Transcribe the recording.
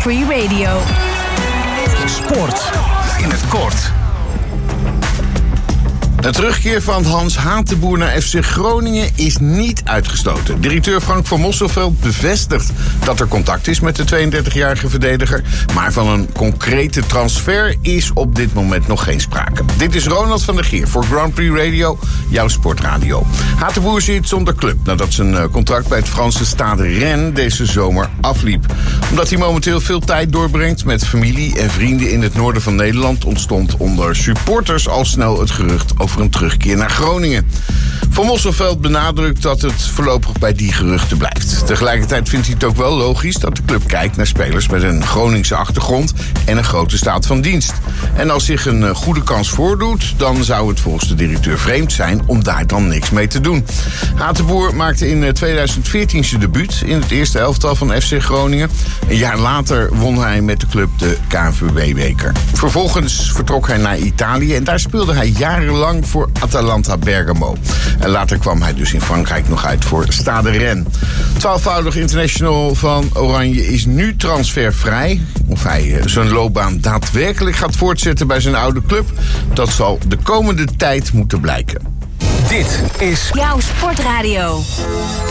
Free Radio. Sport in het kort. De terugkeer van Hans Hatenboer naar FC Groningen is niet uitgesloten. Directeur Frank van Mosselveld bevestigt dat er contact is met de 32-jarige verdediger. Maar van een concrete transfer is op dit moment nog geen sprake. Dit is Ronald van der Geer voor Grand Prix Radio, jouw sportradio. Hatenboer zit zonder club nadat zijn contract bij het Franse Stade Rennes deze zomer afliep. Omdat hij momenteel veel tijd doorbrengt met familie en vrienden in het noorden van Nederland, ontstond onder supporters al snel het gerucht over een terugkeer naar Groningen. Van Mosselveld benadrukt dat het voorlopig bij die geruchten blijft. Tegelijkertijd vindt hij het ook wel logisch dat de club kijkt naar spelers met een Groningse achtergrond en een grote staat van dienst. En als zich een goede kans voordoet, dan zou het volgens de directeur vreemd zijn om daar dan niks mee te doen. Hatenboer maakte in 2014 zijn debuut in het eerste elftal van FC Groningen. Een jaar later won hij met de club de KNVB-beker. Vervolgens vertrok hij naar Italië en daar speelde hij jarenlang voor Atalanta Bergamo. En later kwam hij dus in Frankrijk nog uit voor Stade Rennes. 12-voudig international van Oranje is nu transfervrij. Of hij zijn loopbaan daadwerkelijk gaat voortzetten bij zijn oude club, dat zal de komende tijd moeten blijken. Dit is Jouw sportradio.